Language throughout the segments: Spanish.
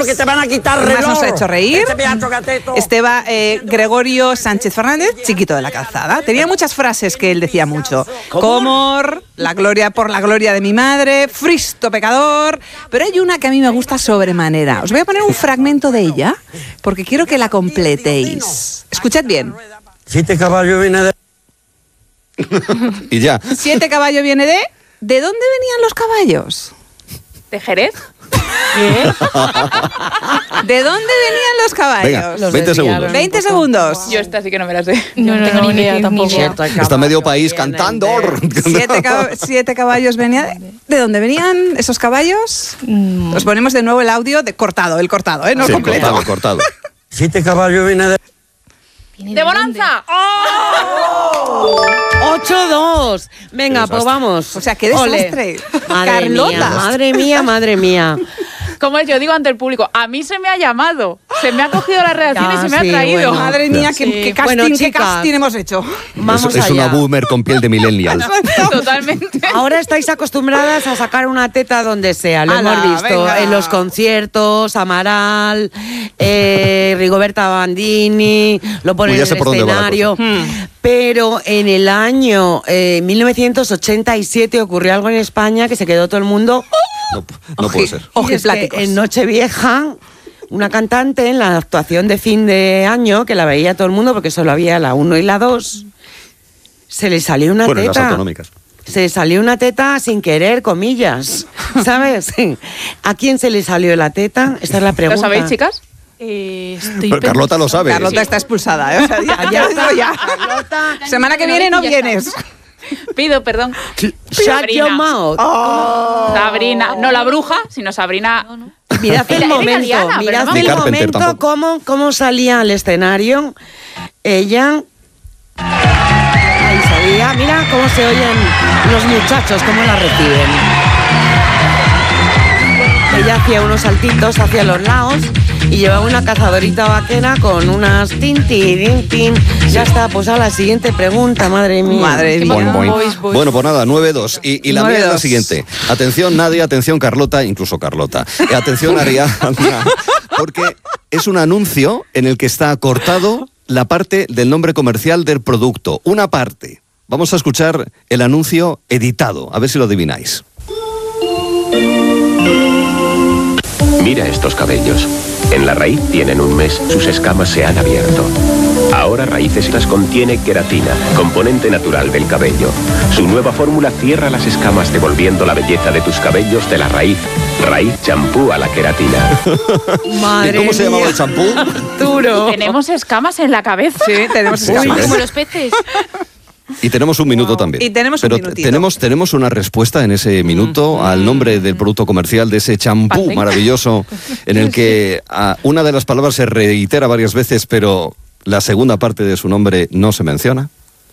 que te van a quitar reloj. Más nos ha hecho reír. Esteba Gregorio Sánchez Fernández, chiquito de la calzada. Tenía muchas frases que él decía mucho. Comor, la gloria por la gloria de mi madre, Fristo pecador. Pero hay una que a mí me gusta sobremanera. Os voy a poner un fragmento de ella porque quiero que la completéis. Escuchad bien. 7 caballos viene de... Y ya. 7 caballos viene de... ¿De dónde venían los caballos? ¿De Jerez? ¿Qué? ¿De dónde venían los caballos? Venga, 20 segundos. 20 segundos. Yo esta sí que no me la sé. No tengo ni idea tampoco. Está medio país cantando. 7 caballos venían. ¿De dónde venían esos caballos? Os ponemos de nuevo el audio de cortado, no Sí, completo. cortado. 7 caballos viene de... ¡De Bonanza! 8-2. Venga, pues vamos. O sea, qué desastre. Madre Carlota. mía. Como es, yo digo ante el público, a mí se me ha llamado, se me ha cogido la redacción y se me ha traído. Bueno. Madre mía, qué casting, chicas, qué casting hemos hecho. Vamos es una allá. boomer con piel de millennial. Totalmente. Ahora estáis acostumbradas a sacar una teta donde sea, lo ¡Hala, hemos visto venga! en los conciertos, Amaral, Rigoberta Bandini, lo ponen Uy, ya en sé el por dónde va la escenario. cosa. Pero en el año 1987 ocurrió algo en España que se quedó todo el mundo... No puede ser. Y es que en Nochevieja, una cantante en la actuación de fin de año, que la veía todo el mundo porque solo había la 1 y la 2, se le salió una Bueno, teta. las autonómicas. Se salió una teta sin querer, comillas, ¿sabes? ¿A quién se le salió la teta? Esta es la pregunta. ¿Lo sabéis, chicas? Pero Carlota lo sabe. Carlota está expulsada, ¿eh? O sea, ya lo digo ya. Carlota, Semana que viene no vienes. Pido perdón. shut your mouth. Sabrina, no la bruja, sino Sabrina. Mirad el Era momento, italiana, pero mirad no me el acuerdo. Ni momento Carpenter cómo salía al escenario. Ella... Ahí salía, mira cómo se oyen los muchachos, cómo la reciben. Ella hacía unos saltitos hacia los lados y llevaba una cazadorita vaquera con unas tin. Ya está, pues a la siguiente pregunta, madre mía. Madre mía. Boing, boing. Boys. Bueno, pues nada, 9-2. Y la mía es la 9-2. siguiente. Atención, Nadia, atención, Carlota, incluso Carlota. Atención, Ariadna, porque es un anuncio en el que está cortado la parte del nombre comercial del producto. Una parte. Vamos a escuchar el anuncio editado, a ver si lo adivináis. Mira estos cabellos. En la raíz tienen un mes, sus escamas se han abierto. Ahora Raíces contiene queratina, componente natural del cabello. Su nueva fórmula cierra las escamas devolviendo la belleza de tus cabellos de la raíz. Raíz champú a la queratina. Madre ¿Cómo se llamaba mía. el champú? Duro. Tenemos escamas en la cabeza. Sí, tenemos Sí, escamas. sí. Como los peces. Y tenemos un minuto también. Y tenemos un Pero minutito. tenemos una respuesta en ese minuto al nombre del producto comercial, de ese champú Pantene. maravilloso, en el que una de las palabras se reitera varias veces, pero la segunda parte de su nombre no se menciona.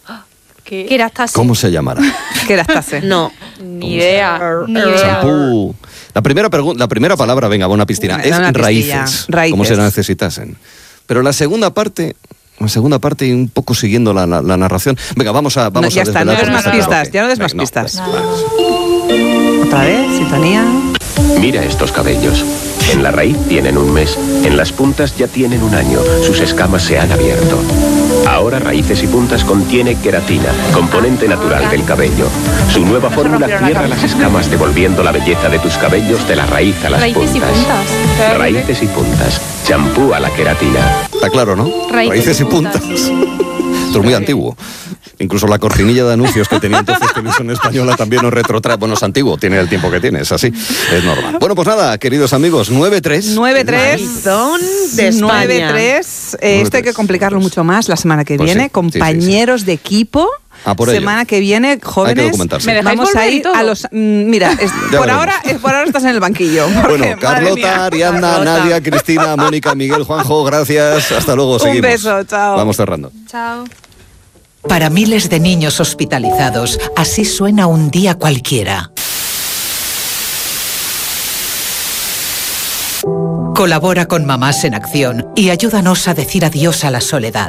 ¿Cómo se llamará? Kerastase. No. Ni idea. Champú. La primera palabra, venga, va una piscina, es Una pistilla. raíces, Raíces. como se la necesitasen. Pero la segunda parte, y un poco siguiendo la narración. Venga, vamos a Ya está, no desvelar des por más qué está pistas, karaoke. ya no des más Venga, pistas. vale. Otra vez, sintonía. Mira estos cabellos. En la raíz tienen un mes, en las puntas ya tienen un año, sus escamas se han abierto. Ahora Raíces y Puntas contiene queratina, componente natural del cabello. Su nueva fórmula cierra las escamas devolviendo la belleza de tus cabellos de la raíz a las puntas. Raíces y Puntas, champú a la queratina. Está claro, ¿no? Raíces y puntas. Esto es muy antiguo. Incluso la cortinilla de anuncios que tenía entonces Televisión Española también nos retrotrae. Bueno, es antiguo, tiene el tiempo que tiene, es así, es normal. Bueno, pues nada, queridos amigos, 9-3. 9-3. Son de España. 9-3. Esto hay que complicarlo mucho más la semana que Pues viene. sí, compañeros de equipo. Por ello. Semana que viene, jóvenes. Hay que documentarse. ¿Me dejáis Vamos a volver y ir todo? a los. Mira, por veremos. ahora estás en el banquillo. porque, Bueno, madre Carlota, mía. Ariadna, Carlota. Nadia, Cristina, Mónica, Miguel, Juanjo, gracias. Hasta luego, seguimos. Un beso, chao. Vamos cerrando. Chao. Para miles de niños hospitalizados, así suena un día cualquiera. Colabora con Mamás en Acción y ayúdanos a decir adiós a la soledad.